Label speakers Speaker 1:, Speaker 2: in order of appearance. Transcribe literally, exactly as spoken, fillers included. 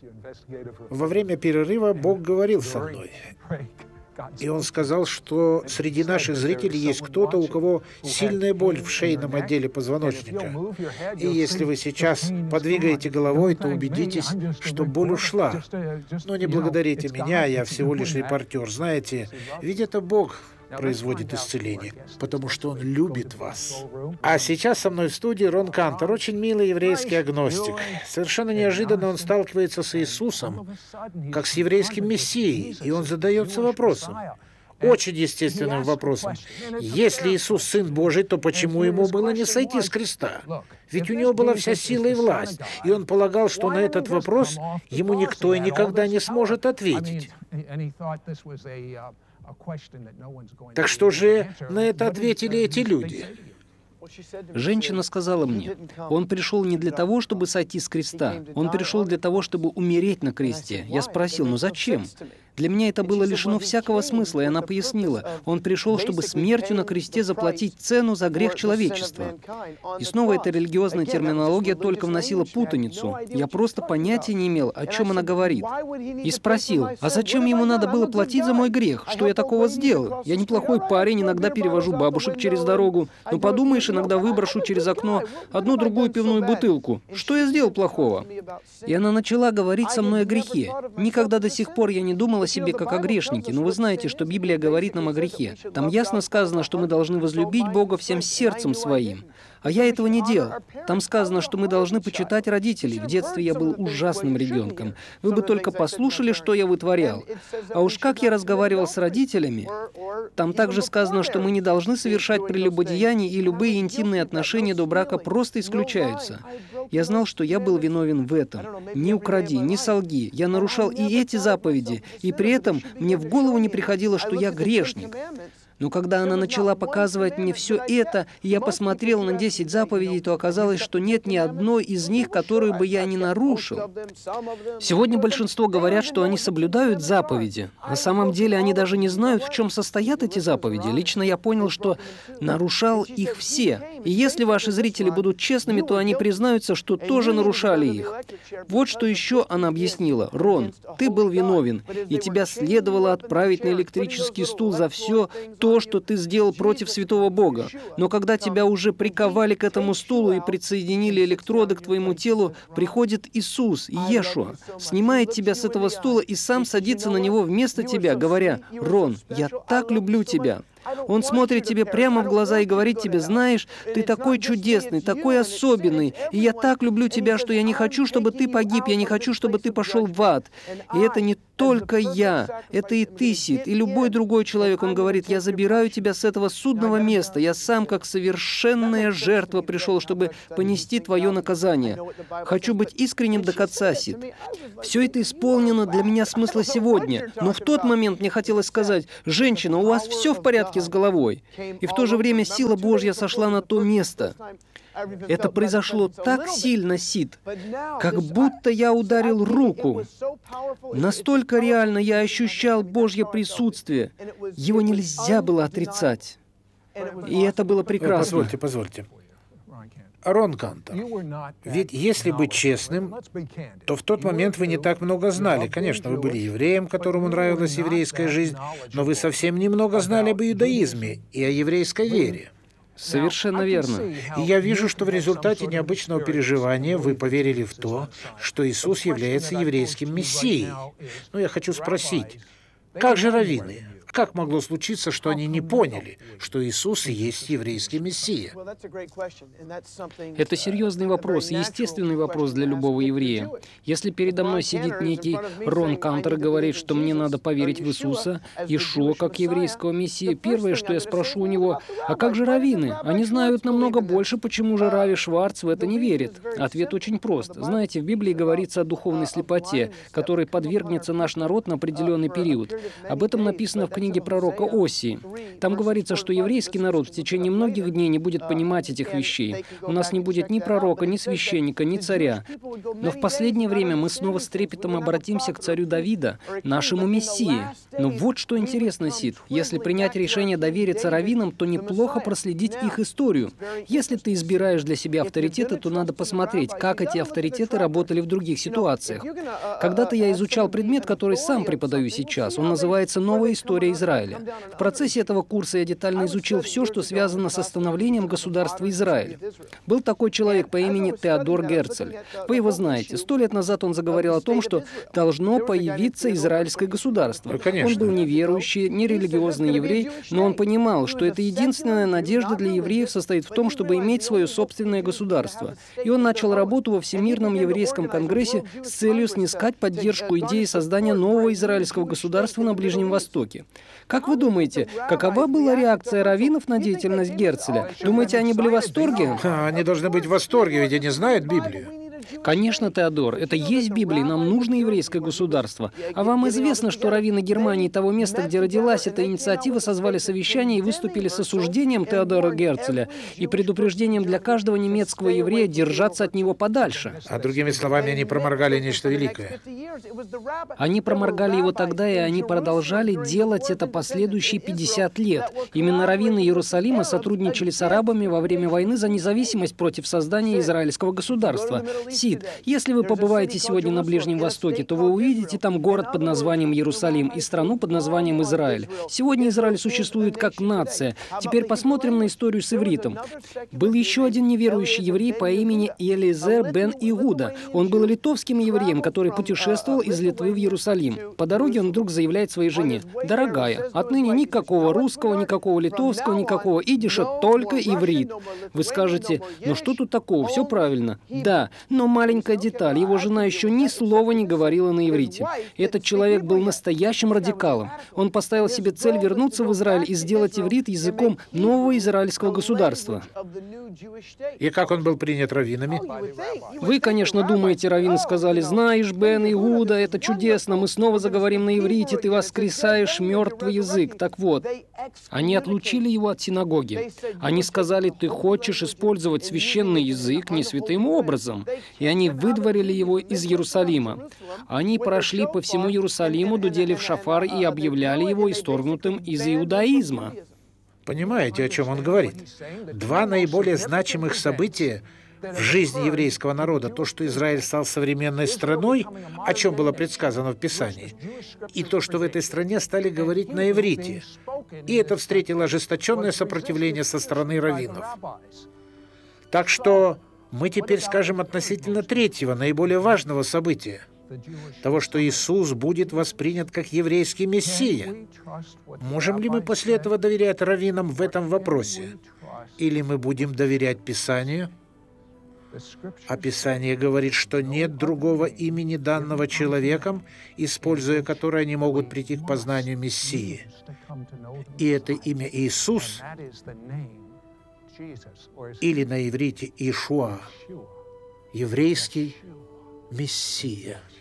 Speaker 1: Во время перерыва Бог говорил со мной. И Он сказал, что среди наших зрителей есть кто-то, у кого сильная боль в шейном отделе позвоночника. И если вы сейчас подвигаете головой, то убедитесь, что боль ушла. Но не благодарите меня, я всего лишь репортер. Знаете, ведь это Бог производит исцеление, потому что Он любит вас. А сейчас со мной в студии Рон Кантор, очень милый еврейский агностик. Совершенно неожиданно он сталкивается с Иисусом, как с еврейским мессией, и он задается вопросом, очень естественным вопросом. Если Иисус Сын Божий, то почему Ему было не сойти с креста? Ведь у Него была вся сила и власть, и Он полагал, что на этот вопрос Ему никто и никогда не сможет ответить. Так что же на это ответили эти люди?
Speaker 2: Женщина сказала мне, он пришел не для того, чтобы сойти с креста, он пришел для того, чтобы умереть на кресте. Я спросил, ну зачем? Для меня это было лишено всякого смысла, и она пояснила, он пришел, чтобы смертью на кресте заплатить цену за грех человечества. И снова эта религиозная терминология только вносила путаницу. Я просто понятия не имел, о чем она говорит. И спросил, а зачем ему надо было платить за мой грех? Что я такого сделал? Я неплохой парень, иногда перевожу бабушек через дорогу. Ну подумаешь, иногда выброшу через окно одну-другую пивную бутылку. Что я сделал плохого? И она начала говорить со мной о грехе. Никогда до сих пор я не думала о себе как о грешнике, но вы знаете, что Библия говорит нам о грехе. Там ясно сказано, что мы должны возлюбить Бога всем сердцем своим. А я этого не делал. Там сказано, что мы должны почитать родителей. В детстве я был ужасным ребенком. Вы бы только послушали, что я вытворял. А уж как я разговаривал с родителями. Там также сказано, что мы не должны совершать прелюбодеяния, и любые интимные отношения до брака просто исключаются. Я знал, что я был виновен в этом. Не укради, не солги. Я нарушал и эти заповеди, и при этом мне в голову не приходило, что я грешник. Но когда она начала показывать мне все это, и я посмотрел на десять заповедей, то оказалось, что нет ни одной из них, которую бы я не нарушил. Сегодня большинство говорят, что они соблюдают заповеди. На самом деле они даже не знают, в чем состоят эти заповеди. Лично я понял, что нарушал их все. И если ваши зрители будут честными, то они признаются, что тоже нарушали их. Вот что еще она объяснила. Рон, ты был виновен, и тебя следовало отправить на электрический стул за все то, то, что ты сделал против святого Бога. Но когда тебя уже приковали к этому стулу и присоединили электроды к твоему телу, приходит Иисус, Иешуа, снимает тебя с этого стула и сам садится на него вместо тебя, говоря, «Рон, я так люблю тебя». Он смотрит тебе прямо в глаза и говорит тебе, знаешь, ты такой чудесный, такой особенный, и я так люблю тебя, что я не хочу, чтобы ты погиб, я не хочу, чтобы ты пошел в ад. И это не только я, это и ты, Сид, и любой другой человек. Он говорит, я забираю тебя с этого судного места, я сам как совершенная жертва пришел, чтобы понести твое наказание. Хочу быть искренним до конца, Сид. Все это исполнено для меня смысла сегодня, но в тот момент мне хотелось сказать, женщина, у вас все в порядке с головой. И в то же время сила Божья сошла на то место. Это произошло так сильно, Сид, как будто я ударил руку. Настолько реально я ощущал Божье присутствие. Его нельзя было отрицать. И это было прекрасно.
Speaker 1: Позвольте, позвольте. Рон Кантор, ведь если быть честным, то в тот момент вы не так много знали. Конечно, вы были евреем, которому нравилась еврейская жизнь, но вы совсем немного знали об иудаизме и о еврейской вере.
Speaker 2: Совершенно верно.
Speaker 1: И я вижу, что в результате необычного переживания вы поверили в то, что Иисус является еврейским мессией. Но я хочу спросить, как же раввины? Как могло случиться, что они не поняли, что Иисус и есть еврейский Мессия?
Speaker 2: Это серьезный вопрос, естественный вопрос для любого еврея. Если передо мной сидит некий Рон Кантор и говорит, что мне надо поверить в Иисуса, Иешуа как еврейского Мессии, первое, что я спрошу у него, а как же раввины? Они знают намного больше, почему же Рави Шварц в это не верит? Ответ очень прост. Знаете, в Библии говорится о духовной слепоте, которой подвергнется наш народ на определенный период. Об этом написано в книге пророка Осии. Там говорится, что еврейский народ в течение многих дней не будет понимать этих вещей. У нас не будет ни пророка, ни священника, ни царя. Но в последнее время мы снова с трепетом обратимся к царю Давида, нашему Мессии. Но вот что интересно, Сид. Если принять решение довериться раввинам, то неплохо проследить их историю. Если ты избираешь для себя авторитеты, то надо посмотреть, как эти авторитеты работали в других ситуациях. Когда-то я изучал предмет, который сам преподаю сейчас. Он называется «Новая история Израиля». В процессе этого курса я детально изучил все, что связано со становлением государства Израиль. Был такой человек по имени Теодор Герцель. Вы его знаете. Сто лет назад он заговорил о том, что должно появиться израильское государство.
Speaker 1: Ну, конечно.
Speaker 2: Он был неверующий, нерелигиозный еврей, но он понимал, что это единственная надежда для евреев состоит в том, чтобы иметь свое собственное государство. И он начал работу во Всемирном еврейском конгрессе с целью снискать поддержку идеи создания нового израильского государства на Ближнем Востоке. Как вы думаете, какова была реакция раввинов на деятельность Герцеля? Думаете, они были в восторге?
Speaker 1: Они должны быть в восторге, ведь они знают Библию.
Speaker 2: Конечно, Теодор, это есть в Библии, нам нужно еврейское государство. А вам известно, что раввины Германии, того места, где родилась эта инициатива, созвали совещание и выступили с осуждением Теодора Герцеля и предупреждением для каждого немецкого еврея держаться от него подальше.
Speaker 1: А другими словами, они проморгали нечто великое.
Speaker 2: Они проморгали его тогда, и они продолжали делать это последующие пятьдесят лет. Именно раввины Иерусалима сотрудничали с арабами во время войны за независимость против создания израильского государства. Сид, если вы побываете сегодня на Ближнем Востоке, то вы увидите там город под названием Иерусалим и страну под названием Израиль. Сегодня Израиль существует как нация. Теперь посмотрим на историю с ивритом. Был еще один неверующий еврей по имени Элиезер бен Игуда. Он был литовским евреем, который путешествовал из Литвы в Иерусалим. По дороге он вдруг заявляет своей жене: «Дорогая, отныне никакого русского, никакого литовского, никакого идиша, только иврит». Вы скажете: «Ну что тут такого? Все правильно». Да, но маленькая деталь. Его жена еще ни слова не говорила на иврите. Этот человек был настоящим радикалом. Он поставил себе цель вернуться в Израиль и сделать иврит языком нового израильского государства.
Speaker 1: И как он был принят раввинами?
Speaker 2: Вы, конечно, думаете, раввины сказали: «Знаешь, Бен Игуда, это чудесно, мы снова заговорим на иврите, ты воскресаешь мертвый язык». Так вот, они отлучили его от синагоги. Они сказали: «Ты хочешь использовать священный язык не святым образом». И они выдворили его из Иерусалима. Они прошли по всему Иерусалиму, дудели в шафар и объявляли его исторгнутым из иудаизма.
Speaker 1: Понимаете, о чем он говорит? Два наиболее значимых события в жизни еврейского народа: то, что Израиль стал современной страной, о чем было предсказано в Писании, и то, что в этой стране стали говорить на иврите. И это встретило ожесточенное сопротивление со стороны раввинов. Так что мы теперь скажем относительно третьего, наиболее важного события: того, что Иисус будет воспринят как еврейский Мессия. Можем ли мы после этого доверять раввинам в этом вопросе? Или мы будем доверять Писанию? А Писание говорит, что нет другого имени, данного человеком, используя которое они могут прийти к познанию Мессии. И это имя Иисус, или на иврите Иешуа, еврейский Мессия.